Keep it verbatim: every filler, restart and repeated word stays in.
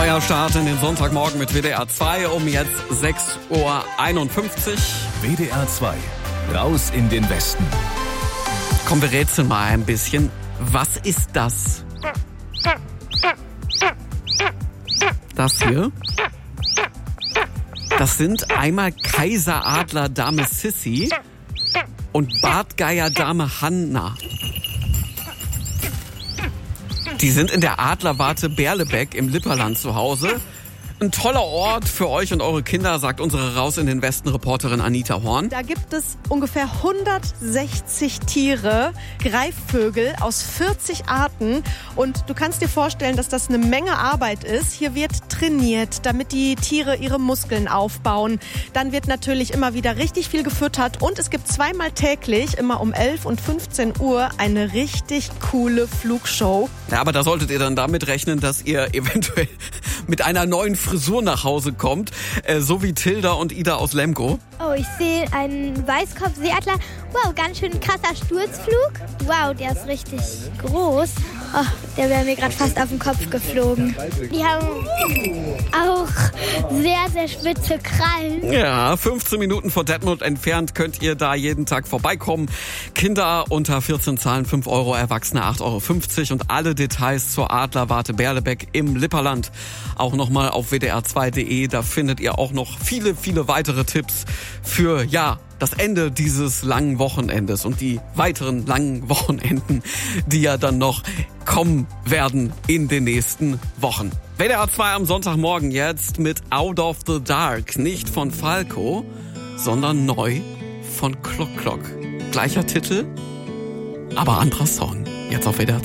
Neuer Start in den Sonntagmorgen mit W D R zwei um jetzt sechs Uhr einundfünfzig. W D R zwei, raus in den Westen. Komm, wir rätseln mal ein bisschen. Was ist das? Das hier? Das sind einmal Kaiseradler Dame Sissi und Bartgeier Dame Hanna. Die sind in der Adlerwarte Berlebeck im Lipperland zu Hause. Ein toller Ort für euch und eure Kinder, sagt unsere Raus in den Westen Reporterin Anita Horn. Da gibt es ungefähr hundertsechzig Tiere, Greifvögel aus vierzig Arten. Und du kannst dir vorstellen, dass das eine Menge Arbeit ist. Hier wird trainiert, damit die Tiere ihre Muskeln aufbauen. Dann wird natürlich immer wieder richtig viel gefüttert. Und es gibt zweimal täglich, immer um elf und fünfzehn Uhr, eine richtig coole Flugshow. Ja, aber da solltet ihr dann damit rechnen, dass ihr eventuell mit einer neuen Frisur nach Hause kommt, äh, so wie Tilda und Ida aus Lemgo. Oh, ich sehe einen Weißkopfseeadler. Wow, ganz schön krasser Sturzflug. Wow, der ist richtig groß. Oh, der wäre mir gerade fast auf den Kopf geflogen. Die haben auch sehr, sehr spitze Krallen. Ja, fünfzehn Minuten von Detmold entfernt könnt ihr da jeden Tag vorbeikommen. Kinder unter vierzehn zahlen fünf Euro, Erwachsene acht Euro fünfzig und alle Details zur Adlerwarte Berlebeck im Lipperland auch nochmal auf w d r zwei punkt d e. Da findet ihr auch noch viele, viele weitere Tipps für, ja, das Ende dieses langen Wochenendes und die weiteren langen Wochenenden, die ja dann noch kommen werden in den nächsten Wochen. W D R zwei am Sonntagmorgen jetzt mit Out of the Dark. Nicht von Falco, sondern neu von Klock Klock. Gleicher Titel, aber anderer Song. Jetzt auf W D R zwei.